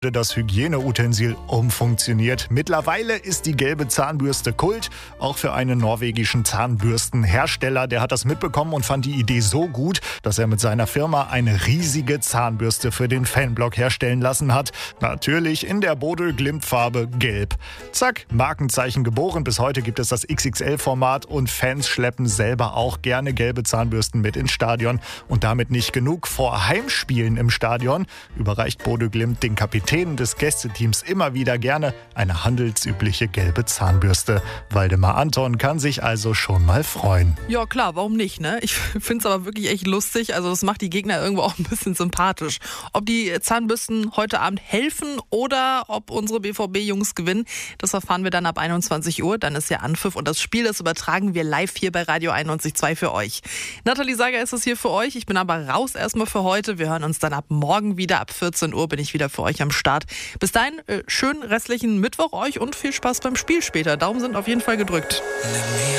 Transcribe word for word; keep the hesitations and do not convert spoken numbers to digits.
das Hygieneutensil umfunktioniert. Mittlerweile ist die gelbe Zahnbürste Kult, auch für einen norwegischen Zahnbürstenhersteller. Der hat das mitbekommen und fand die Idee so gut, dass er mit seiner Firma eine riesige Zahnbürste für den Fanblock herstellen lassen hat. Natürlich in der Bodø/Glimt-Farbe gelb. Zack, Markenzeichen geboren. Bis heute gibt es das X X L-Format und Fans schleppen selber auch gerne gelbe Zahnbürsten mit ins Stadion. Und damit nicht genug. Vor Heimspielen im Stadion überreicht Bodø/Glimt den Kapitän des Gästeteams immer wieder gerne eine handelsübliche gelbe Zahnbürste. Waldemar Anton kann sich also schon mal freuen. Ja klar, warum nicht, ne? Ich finde es aber wirklich echt lustig. Also das macht die Gegner irgendwo auch ein bisschen sympathisch. Ob die Zahnbürsten heute Abend helfen oder ob unsere B V B-Jungs gewinnen, das erfahren wir dann ab einundzwanzig Uhr. Dann ist ja Anpfiff und das Spiel, das übertragen wir live hier bei Radio einundneunzig Komma zwei für euch. Nathalie Sager ist es hier für euch. Ich bin aber raus erstmal für heute. Wir hören uns dann ab morgen wieder. Ab vierzehn Uhr bin ich wieder für euch am Start. Bis dahin, äh, schönen restlichen Mittwoch euch und viel Spaß beim Spiel später. Daumen sind auf jeden Fall gedrückt.